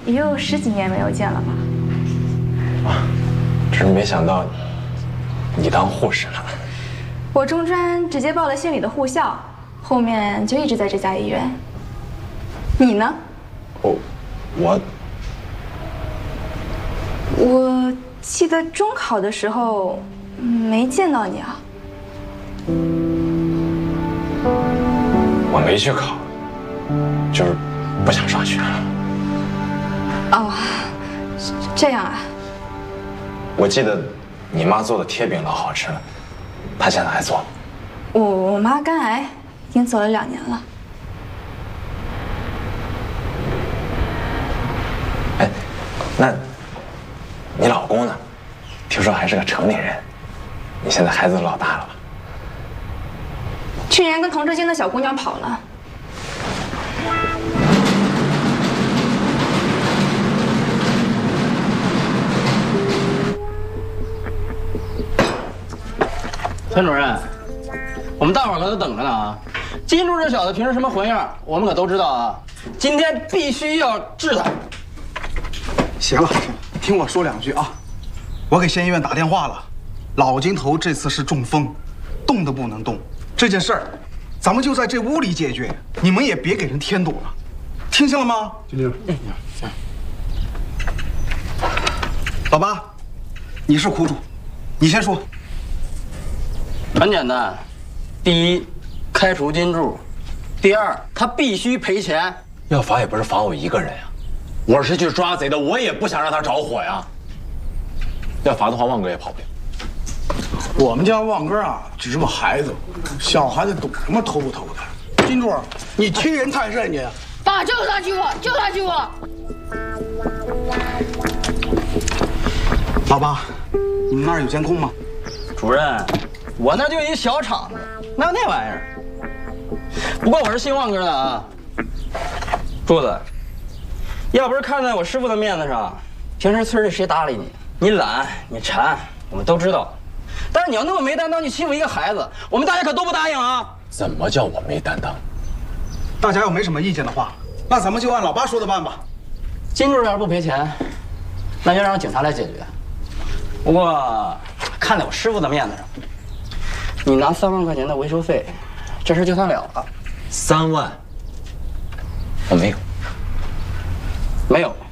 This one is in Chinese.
也有10几年没有见了吧？ 啊，只是没想到你当护士了。 我中专直接报了县里的护校，后面就一直在这家医院。你呢？我记得中考的时候没见到你啊。 我没去考，就是不想上学了。 哦，这样啊。 我记得你妈做的贴饼老好吃了，她现在还做吗？ 我妈肝癌，已经走了2年了。 哎，那你老公呢？听说还是个成年人，你现在孩子都老大了吧？ 去年跟同志间的小姑娘跑了。 陈主任，我们大伙可都等着呢啊！金柱这小子平时什么混样，我们可都知道啊。今天必须要治他。 行了，听我说2句啊！我给县医院打电话了，老金头这次是中风，动都不能动。这件事儿，咱们就在这屋里解决，你们也别给人添堵了，听清了吗？听清。行。老八，你是苦主，你先说。 很简单，第一，开除金柱；第二，他必须赔钱。 要罚也不是罚我一个人呀，我是去抓贼的，我也不想让他着火呀。要罚的话，旺哥也跑不了。 我们家旺哥啊，只是个孩子，小孩子懂什么偷不偷的。金柱，你欺人太甚你！ 爸，就是他欺负我，就是他欺负我。 老八，你们那儿有监控吗？ 主任，我那就一小厂子，哪有那玩意儿？不过我是信旺哥的啊。柱子，要不是看在我师傅的面子上，平时村里谁搭理你？你懒，你馋，我们都知道。但是你要那么没担当，你欺负一个孩子，我们大家可都不答应啊！ 怎么叫我没担当？ 大家要没什么意见的话，那咱们就按老八说的办吧。 金柱要是不赔钱，那就让警察来解决。不过看在我师傅的面子上，你拿3万块钱的维修费，这事就算了了。 3万，我没有， 没有。